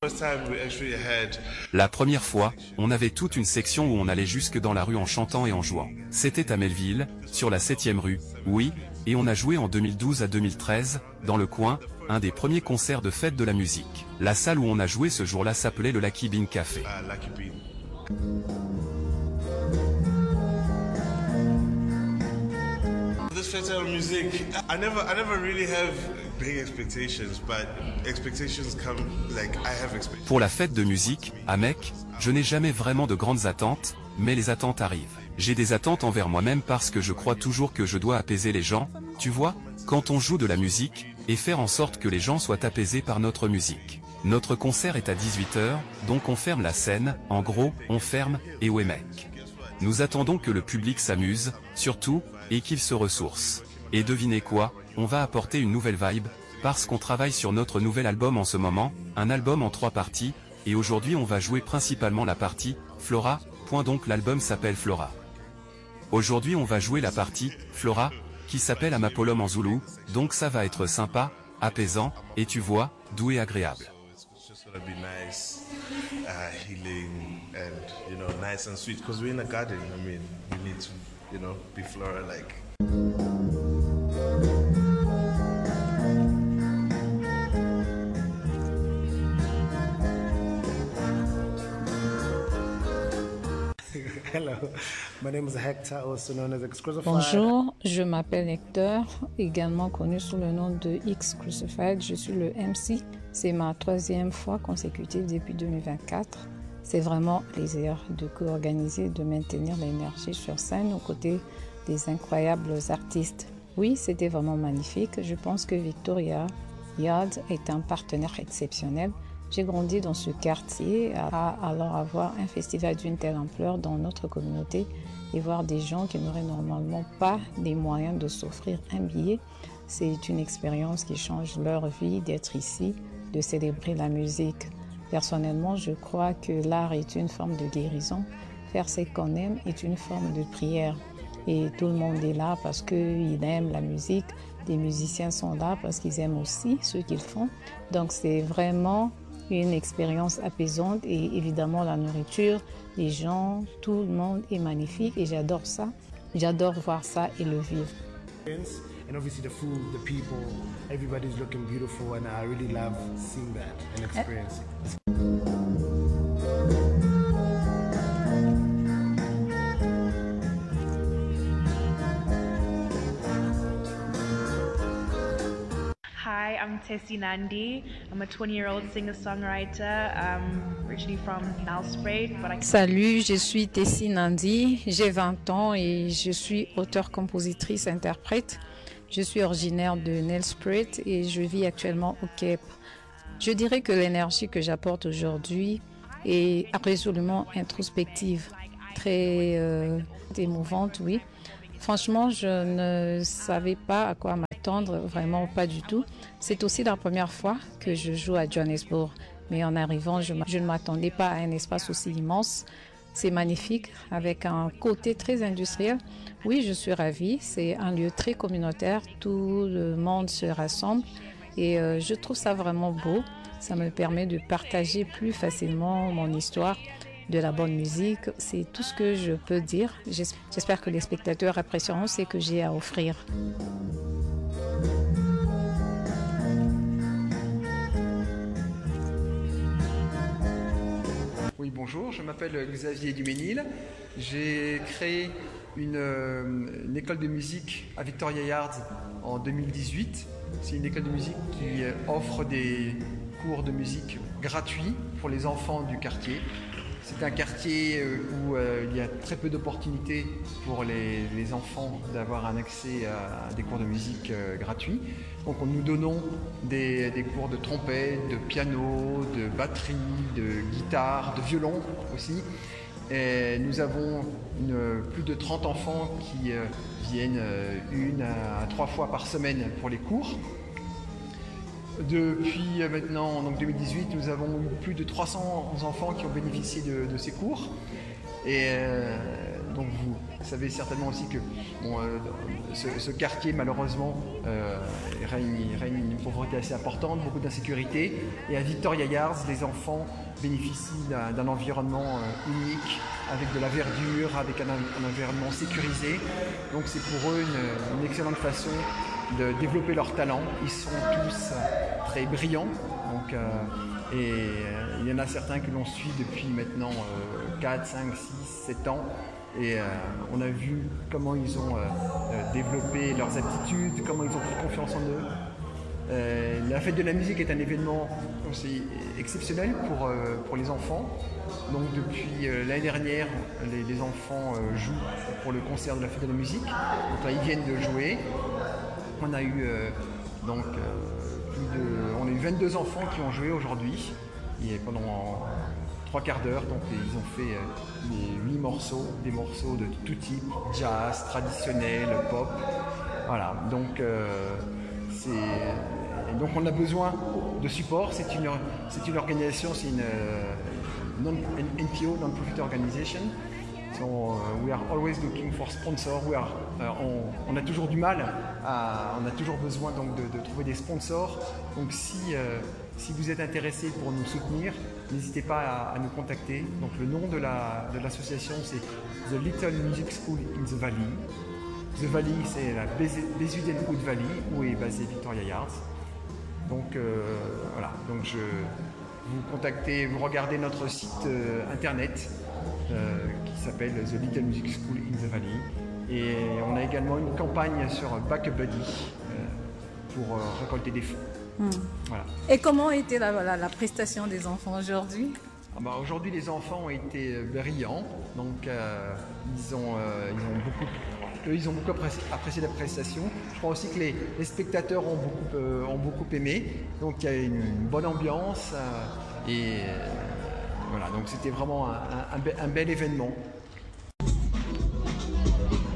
La première fois, on avait toute une section où on allait jusque dans la rue en chantant et en jouant. C'était à Melville, sur la 7e rue, oui, et on a joué en 2012 à 2013, dans le coin, un des premiers concerts de fête de la musique. La salle où on a joué ce jour-là s'appelait le Lucky Bean Café. This festival of music, I never really have big expectations, but expectations come like I have expectations. Pour la fête de musique, à Mecque, je n'ai jamais vraiment de grandes attentes, mais les attentes arrivent. J'ai des attentes envers moi-même parce que je crois toujours que je dois apaiser les gens, tu vois, quand on joue de la musique, et faire en sorte que les gens soient apaisés par notre musique. Notre concert est à 18 h, donc on ferme la scène, en gros, on ferme, et ouais mec. Nous attendons que le public s'amuse, surtout, et qu'il se ressource. Et devinez quoi, on va apporter une nouvelle vibe, parce qu'on travaille sur notre nouvel album en ce moment, un album en 3 parties, et aujourd'hui on va jouer principalement la partie Flora, donc l'album s'appelle Flora. Aujourd'hui on va jouer la partie Flora, qui s'appelle Amapolom en zoulou, donc ça va être sympa, apaisant, et tu vois, doux et agréable. Healing and nice and sweet because we're in a garden. I mean, we need to be flora-like. Hello, my name is Hector, also known as X Crucified. Bonjour, je m'appelle Hector, également connu sous le nom de X Crucified. Je suis le MC. C'est ma 3e fois consécutive depuis 2024. C'est vraiment un plaisir de co-organiser et de maintenir l'énergie sur scène aux côtés des incroyables artistes. Oui, c'était vraiment magnifique. Je pense que Victoria Yard est un partenaire exceptionnel. J'ai grandi dans ce quartier, alors avoir un festival d'une telle ampleur dans notre communauté et voir des gens qui n'auraient normalement pas les moyens de s'offrir un billet, c'est une expérience qui change leur vie d'être ici, de célébrer la musique. Personnellement, je crois que l'art est une forme de guérison. Faire ce qu'on aime est une forme de prière. Et tout le monde est là parce qu'il aime la musique. Les musiciens sont là parce qu'ils aiment aussi ce qu'ils font. Donc c'est vraiment une expérience apaisante et évidemment la nourriture, les gens, tout le monde est magnifique et j'adore ça. J'adore voir ça et le vivre. And obviously the food, the people, everybody's looking beautiful and I really love seeing that and experiencing it. Hi, I'm Tessie Nandi. I'm a 20-year-old singer-songwriter, originally from Nelspruit. Salut, je suis Tessie Nandi, j'ai 20 ans et je suis auteure-compositrice-interprète. Je suis originaire de Nelspruit et je vis actuellement au Cape. Je dirais que l'énergie que j'apporte aujourd'hui est résolument introspective, très émouvante, oui. Franchement, je ne savais pas à quoi m'attendre, vraiment pas du tout. C'est aussi la première fois que je joue à Johannesburg, mais en arrivant, je ne m'attendais pas à un espace aussi immense. C'est magnifique, avec un côté très industriel. Oui, je suis ravie. C'est un lieu très communautaire. Tout le monde se rassemble et je trouve ça vraiment beau. Ça me permet de partager plus facilement mon histoire, de la bonne musique. C'est tout ce que je peux dire. J'espère que les spectateurs apprécieront ce que j'ai à offrir. Oui, bonjour, je m'appelle Xavier Duménil. J'ai créé une école de musique à Victoria Yard en 2018. C'est une école de musique qui offre des cours de musique gratuits pour les enfants du quartier. C'est un quartier où il y a très peu d'opportunités pour les enfants d'avoir un accès à des cours de musique gratuits. Donc nous donnons des cours de trompette, de piano, de batterie, de guitare, de violon aussi. Et nous avons plus de 30 enfants qui viennent 1 à 3 fois par semaine pour les cours. Depuis maintenant, donc 2018, nous avons eu plus de 300 enfants qui ont bénéficié de ces cours. Et Donc vous savez certainement aussi que ce quartier, malheureusement, règne une pauvreté assez importante, beaucoup d'insécurité. Et à Victoria Yards, les enfants bénéficient d'un environnement unique, avec de la verdure, avec un environnement sécurisé. Donc c'est pour eux une excellente façon de développer leurs talents. Ils sont tous très brillants. Donc, il y en a certains que l'on suit depuis maintenant 4, 5, 6, 7 ans. Et on a vu comment ils ont développé leurs aptitudes, comment ils ont pris confiance en eux. La fête de la musique est un événement aussi exceptionnel pour les enfants. Donc depuis l'année dernière, les enfants jouent pour le concert de la fête de la musique. Donc là, ils viennent de jouer. On a eu on a eu 22 enfants qui ont joué aujourd'hui et pendant 3 quarts d'heure. Donc ils ont fait les 8 morceaux, des morceaux de tout type, jazz, traditionnel, pop. Voilà, donc donc on a besoin de support. C'est une organisation, c'est une NPO, non-profit organization. So we are always looking for sponsors. On a toujours du mal, on a toujours besoin donc de trouver des sponsors. Donc si vous êtes intéressé pour nous soutenir, n'hésitez pas à nous contacter. Donc le nom de l'association c'est The Little Music School in the Valley. The Valley, c'est la Basildon Valley où est basée Victoria Yards. Donc voilà, donc vous contactez, vous regardez notre site internet qui s'appelle The Little Music School in the Valley. Et on a également une campagne sur Back a Buddy pour récolter des fonds. Voilà. Et comment était la prestation des enfants aujourd'hui? Aujourd'hui, les enfants ont été brillants. Donc, ils ont beaucoup apprécié la prestation. Je crois aussi que les spectateurs ont beaucoup aimé. Donc, il y a une bonne ambiance. Voilà, donc c'était vraiment un bel événement.